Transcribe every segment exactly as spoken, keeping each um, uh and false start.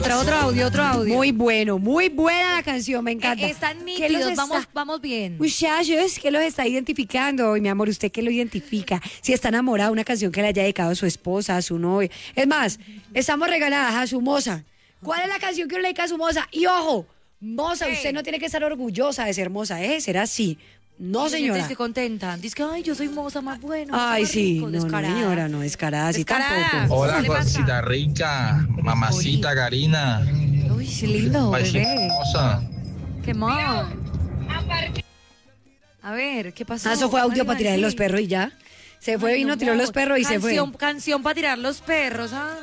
otra, otro audio, otro audio. Muy bueno, muy buena la canción, me encanta. Eh, están ¿Qué los nítidos, está- vamos, vamos bien. Muchachos, ¿qué los está identificando hoy, mi amor? ¿Usted qué lo identifica? Si está enamorado, una canción que le haya dedicado a su esposa, a su novia. Es más, estamos regaladas a su moza. ¿Cuál es la canción que le dedica a su moza? Y ojo, moza, ¿Qué? usted no tiene que estar orgullosa de ser moza, ¿eh? Será así. No, señora. Dice que contenta. Dice que, ay, yo soy moza más bueno. Ay, más sí. rico, No, no, descarada. señora, no, descarada, así Descarada. tampoco. Hola, ¿Qué le pasa? cosita rica, mamacita Karina, Uy, sí, lindo, paisita bebé. hermosa. Qué mal. A ver, ¿qué pasó? Ah, eso fue audio Ay, para tirar sí. los perros y ya. Se fue, Ay, vino, no, tiró los amor. perros y se fue. Canción, canción para tirar los perros, ah.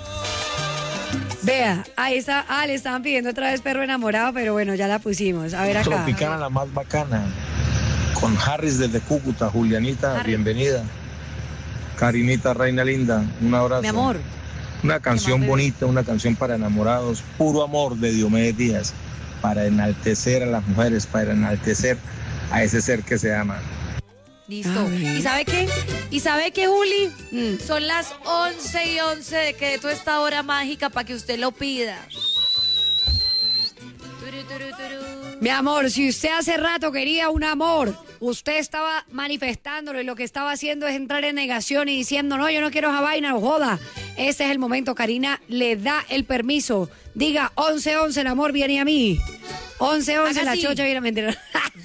Vea, ahí está. Ah, le estaban pidiendo otra vez perro enamorado, pero bueno, ya la pusimos. A ver acá. Tropicana, la más bacana. Con Harris desde Cúcuta. Julianita, Harris. bienvenida. Karinita, reina linda, un abrazo. Mi amor. Una canción bebé. bonita, una canción para enamorados. Puro amor de Diomedes Díaz. Para enaltecer a las mujeres, para enaltecer a ese ser que se ama. Listo. Ay. ¿Y sabe qué? ¿Y sabe qué, Juli? Mm. Son las once y once de que de toda esta hora mágica para que usted lo pida. Turu, turu, turu. Mi amor, si usted hace rato quería un amor, usted estaba manifestándolo y lo que estaba haciendo es entrar en negación y diciendo, no, yo no quiero esa vaina, no joda. Ese es el momento, Karina le da el permiso. Diga, once once, el amor viene a mí. once once, Haga la así. chocha viene a mentir.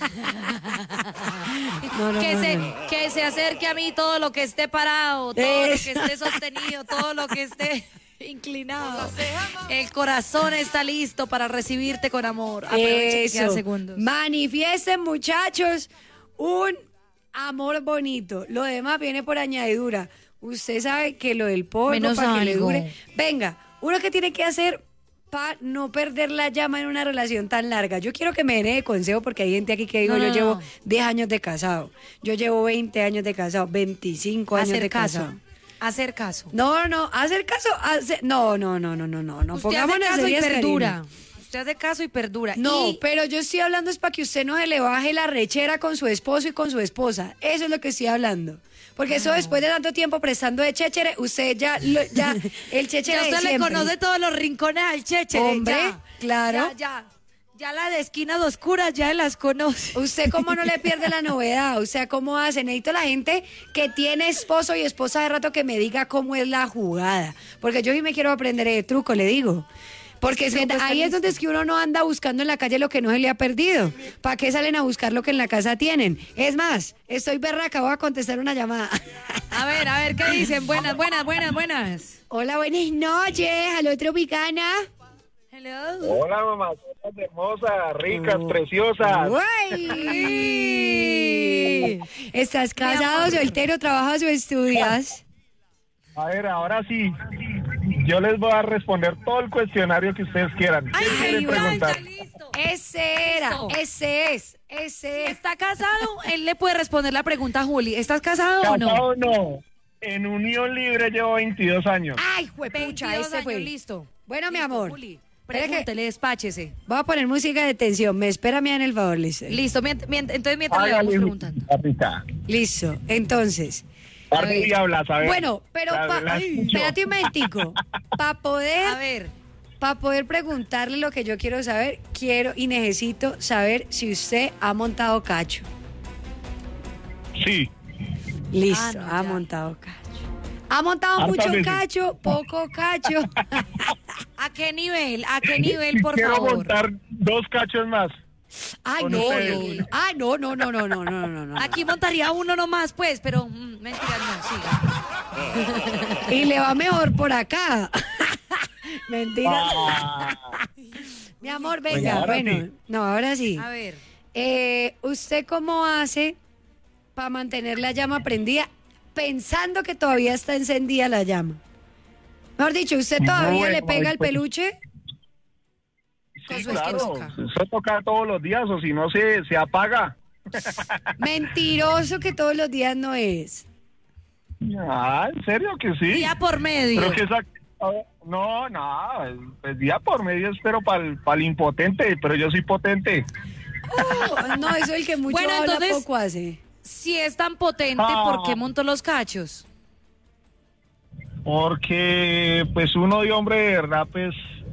No, no, que, no, se, no. que se acerque a mí todo lo que esté parado, todo Eso. lo que esté sostenido, todo lo que esté inclinado. El corazón está listo para recibirte con amor. Aproveche que quedan Eso. segundos. Manifiesten, muchachos, un amor bonito. Lo demás viene por añadidura. Usted sabe que lo del polvo, Menos para que le algo. dure. Venga, uno que tiene que hacer para no perder la llama en una relación tan larga. Yo quiero que me den de consejo porque hay gente aquí que digo, No, no, yo llevo no. diez años de casado. Yo llevo veinte años de casado, veinticinco años Hacer de caso. casado. Hacer caso. No, no, no, hacer caso, hacer- no, no, no, no, no, no, no. Usted hace Pongámonos caso y serias, perdura. Karina. Usted hace caso y perdura. No, Y- pero yo estoy hablando es para que usted no se le baje la rechera con su esposo y con su esposa. Eso es lo que estoy hablando. Porque eso después de tanto tiempo prestando de chéchere, usted ya, lo- ya el chéchere ya de usted le siempre. conoce todos los rincones al cheche. Hombre, ya. claro. Ya, ya. Ya la de esquinas oscuras ya las conoce. ¿Usted cómo no le pierde la novedad? O sea, ¿cómo hace? Necesito la gente que tiene esposo y esposa de rato que me diga cómo es la jugada. Porque yo sí me quiero aprender de truco, le digo. Porque es que Siempre está ahí es listo. donde es que uno no anda buscando en la calle lo que no se le ha perdido. ¿Para qué salen a buscar lo que en la casa tienen? Es más, estoy berraca, voy a contestar una llamada. A ver, a ver, ¿qué dicen? Buenas, buenas, buenas, buenas. Hola, buenas noches. Aló, Tropicana. Hello. Hola, mamacitas hermosas, ricas, preciosas. ¡Uy! ¿Estás casado, amor. soltero, trabajas o estudias? A ver, ahora sí. Yo les voy a responder todo el cuestionario que ustedes quieran. ¿Qué Ay, quieren ay, preguntar? ay, listo. Ese era, Listo. ese es, ese Si es. está casado, él le puede responder la pregunta a Juli. ¿Estás casado o no? Casado no. En unión libre llevo veintidós años. Ay, juepucha, veintidós ese años, fue. listo. Bueno, mi Listo, amor. Juli, Espera que- pregúntele, despáchese. Voy a poner música de tensión. Me espera en el favor, listo. Listo, mient- mient- entonces mientras le vamos Hágale, preguntando. papita. Listo. Entonces. Parte y hablas, a ver. Bueno, pero La- pa- la ay, escucho. espérate un momentico. Para A poder, ver, para poder preguntarle lo que yo quiero saber, quiero y necesito saber si usted ha montado cacho. Sí. Listo, Ah, no, ha ya. montado cacho. ¿Ha montado Hartas mucho veces. cacho? ¿Poco cacho? ¿a qué nivel? ¿A qué nivel, por Quiero favor? montar dos cachos más. Ay, Con no, ustedes. no, no. Ah, no, no, no, no, no, no, no, no. Aquí montaría uno nomás, pues, pero mm, mentira, no, siga. Y le va mejor por acá. Mentira. Ah, Mi amor, Bueno, venga, ahora bueno. sí. No, ahora sí. A ver, Eh, ¿Usted cómo hace para mantener la llama prendida pensando que todavía está encendida la llama? Mejor dicho, ¿usted todavía Bueno, le pega el pues- peluche? Con sí, su esquina claro. toca. Eso toca todos los días o si no se, se apaga. Mentiroso que todos los días no es. Ah, ¿en serio que sí? día por medio. Pero que esa... No, no, pues día por medio espero para el impotente, pero yo soy potente. Oh, no, eso es el que mucho Bueno, habla, entonces- poco hace. Si es tan potente, Ah. ¿por qué montó los cachos? Porque pues uno de hombre de verdad pues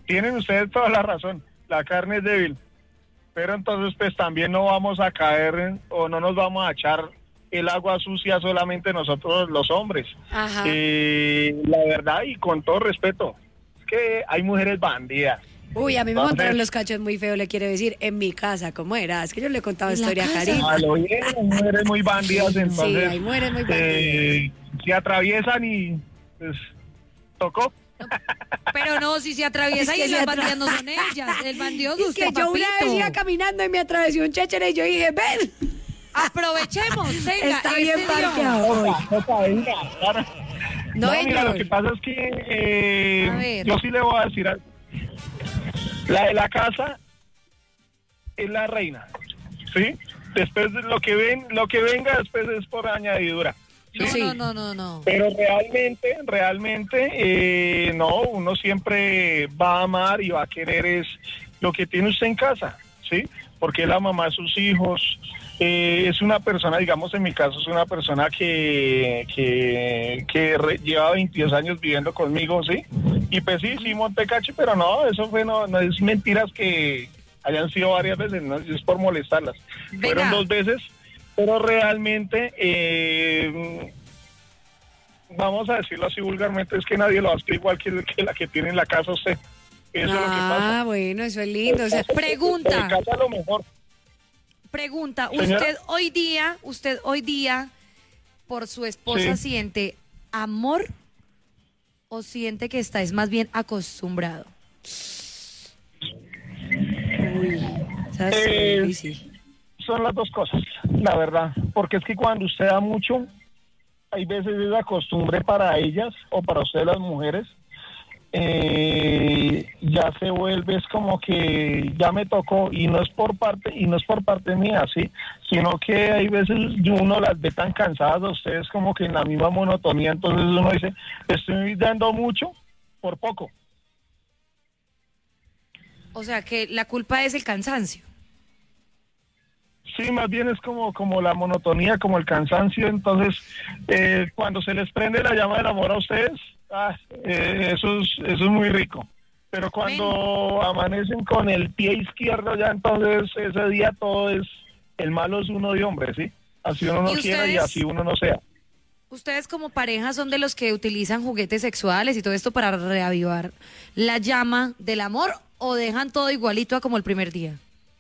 tienen ustedes toda la razón, la carne es débil, pero entonces pues también no vamos a caer en, o no nos vamos a echar el agua sucia solamente nosotros los hombres. Ajá. Eh, la verdad y con todo respeto, es que hay mujeres bandidas. Uy, a mí me Entonces, montaron los cachos muy feo, le quiere decir, en mi casa, ¿cómo era? Es que yo le he contado ¿En la historia a casa? Karina. a lo bien, hay mujeres muy bandidas, entonces Sí, hay mujeres muy bandidas. eh, se atraviesan y pues tocó. Pero no, si se atraviesa Es que y se las atra- bandidas no son ellas. El bandido es Es usted, que yo una papito. vez iba caminando y me atravesó un chéchere y yo dije, ven, Aprovechemos, venga. está este bien dio. parqueado hoy. Toca, toca, venga, claro. No, No, mira, señor. lo que pasa es que eh, A ver. yo sí le voy a decir algo. La de la casa es la reina, ¿sí? Después de lo que ven, lo que venga después es por añadidura. No, Sí. no, no, no, no. Pero realmente, realmente, eh, no, uno siempre va a amar y va a querer es lo que tiene usted en casa, ¿sí? Porque es la mamá de sus hijos, eh, es una persona, digamos en mi caso, es una persona que, que, que re- lleva veintidós años viviendo conmigo, ¿sí? Y pues sí, sí monté cacho, pero no, eso fue, no, no es mentiras que hayan sido varias veces, no es por molestarlas. Venga. Fueron dos veces, pero realmente, eh, vamos a decirlo así vulgarmente, es que nadie lo hace igual que, que la que tiene en la casa usted. Eso es lo que pasa. Ah, bueno, eso es lindo. O sea, Pregunta. En casa lo mejor. Pregunta, Señora. usted hoy día, usted hoy día, por su esposa, Sí. ¿siente amor o siente que está es más bien acostumbrado? ¿sabes? Eh, Es difícil. Son las dos cosas, la verdad. Porque es que cuando usted da mucho, hay veces es la costumbre para ellas o para ustedes las mujeres, eh, ya se vuelve es como que ya me tocó y no es por parte y no es por parte mía, sí, sino que hay veces uno las ve tan cansadas a ustedes como que en la misma monotonía, entonces uno dice, estoy dando mucho por poco. O sea, que la culpa es el cansancio. Sí, más bien es como, como la monotonía, como el cansancio. Entonces, eh, cuando se les prende la llama del amor a ustedes, ah, eh, eso, es, eso es muy rico. Pero cuando amanecen con el pie izquierdo, ya entonces ese día todo es, el malo es uno de hombre, ¿sí? Así uno no ¿Y quiera y ustedes? así uno no sea. ¿Ustedes como pareja son de los que utilizan juguetes sexuales y todo esto para reavivar la llama del amor o dejan todo igualito a como el primer día?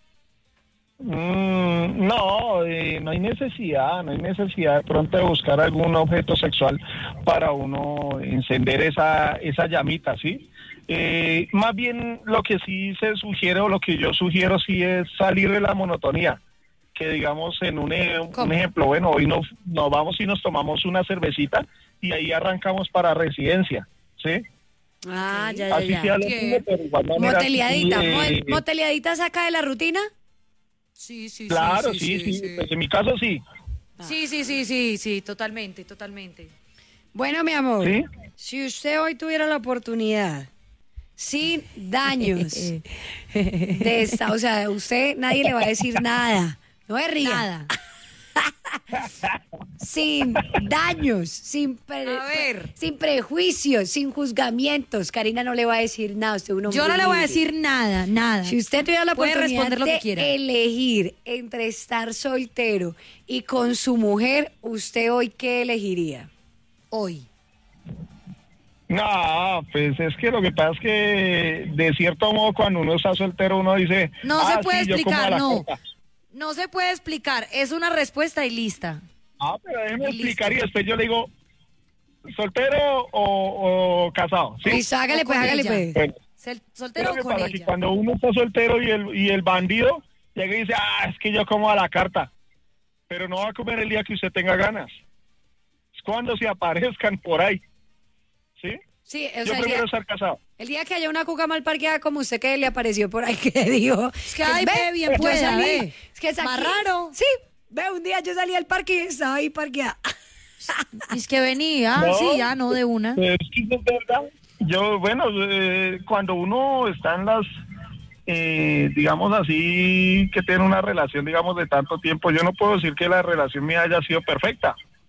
Mm, no, eh, no hay necesidad, no hay necesidad de pronto de buscar algún objeto sexual para uno encender esa, esa llamita, ¿sí? Eh, más bien lo que sí se sugiere o lo que yo sugiero sí es salir de la monotonía, que digamos en un, e- un ¿Cómo? ejemplo, bueno, hoy nos, nos vamos y nos tomamos una cervecita y ahí arrancamos para residencia, ¿sí? Ah, ya, ya, Así ya. sea lo ¿Qué? mismo, pero de igual manera, Moteleadita. sí, Mo- eh, ¿Moteleadita saca de la rutina? Sí, sí, claro, sí, sí, pues en mi caso sí, Sí, sí, sí, sí, sí, totalmente, totalmente. Bueno, mi amor, ¿sí? si usted hoy tuviera la oportunidad, sin daños, de esta, o sea, usted nadie le va a decir nada, no es ría. Nada. Sin daños, sin, pre- A ver. sin prejuicios, sin juzgamientos. Karina no le va a decir nada. Usted es un hombre Yo no le voy a libre. decir nada, nada. Si usted tuviera la Puede oportunidad responder lo de que quiera. elegir entre estar soltero y con su mujer, ¿usted hoy qué elegiría? Hoy. No, pues es que lo que pasa es que de cierto modo cuando uno está soltero uno dice... No "Ah, se puede sí, yo como a explicar, la no. coca". No se puede explicar, es una respuesta y lista. Ah, pero déjeme Listo. explicar y después yo le digo, ¿soltero o, o casado? ¿Sí? Listo, hágale O pues, con hágale ella. pues. Bueno, Sel- ¿Soltero pero o ¿qué con pasa? Que ella? cuando uno está soltero y el, y el bandido llega y dice, ah, es que yo como a la carta, pero no va a comer el día que usted tenga ganas. Es cuando se aparezcan por ahí, ¿sí? Sí, o Yo sea, el prefiero día, estar casado. el día que haya una cuca mal parqueada como usted que le apareció por ahí que dijo... Es que, ay, ve, bien yo pueda, salí, ve. Es que es Más aquí. raro. Sí, ve, un día yo salí al parque y estaba ahí parqueada. Es que venía, No. sí, ya, no de una. Es que es verdad. Yo, bueno, eh, cuando uno está en las, eh, digamos así, que tiene una relación, digamos, de tanto tiempo, yo no puedo decir que la relación mía haya sido perfecta,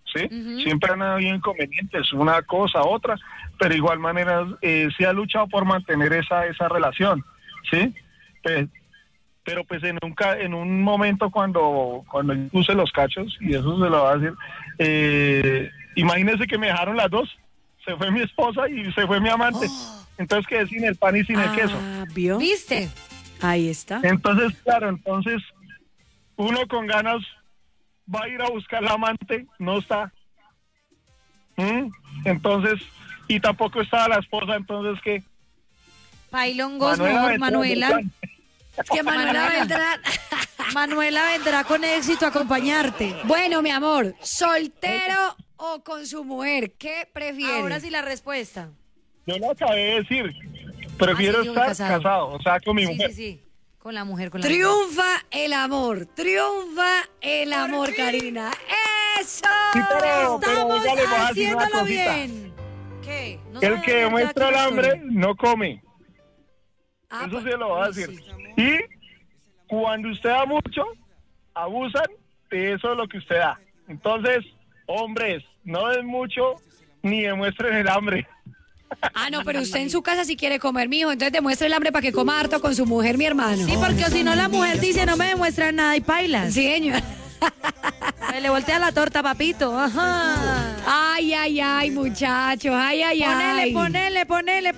¿sí? Ujú. Siempre han habido inconvenientes, una cosa, otra, pero de igual manera eh, se ha luchado por mantener esa, esa relación, ¿sí? Pues, pero pues en un, ca- en un momento cuando, cuando yo puse los cachos, y eso se lo va a decir, eh, imagínense que me dejaron las dos, se fue mi esposa y se fue mi amante, entonces quedé sin el pan y sin el queso. Ah, ¿vio? ¿Viste? Ahí está. Entonces, claro, entonces uno con ganas va a ir a buscar la amante, no está. ¿Mm? Entonces, y tampoco estaba la esposa, entonces ¿qué? Pailongos, Manuela mejor, Beltrán, Manuela. Beltrán. Es que Manuela Manuela. Beltrán. Manuela vendrá con éxito a acompañarte. Bueno, mi amor, ¿soltero o con su mujer? ¿Qué prefiere? Ahora sí la respuesta. Yo lo acabé de decir, prefiero Ah, sí, dijo que estar casado. casado. o sea, con mi Sí, mujer. sí, sí. Con la mujer, con la mujer. Triunfa el amor, triunfa el amor, Karina. ¡Eso! Sí, pero, pero Estamos oiga, le voy a decir una haciéndolo cosita. bien. ¿Qué? ¿No se El va a que ver ya demuestra aquí el la hambre historia? no come. Ah, Eso pues, se lo voy a uy, decir. sí. Y cuando usted da mucho, abusan de eso de lo que usted da. Entonces, hombres, no den mucho ni demuestren el hambre. Ah, no, pero usted en su casa sí quiere comer, mijo. Entonces demuestre el hambre para que coma harto con su mujer, mi hermano. Sí, porque si no la mujer dice no me demuestra nada y pailas. Sí, señor. Se le voltea la torta, papito. Ajá. Ay, ay, ay, muchachos. Ay, ay, ay. Ponele, ponele, ponele.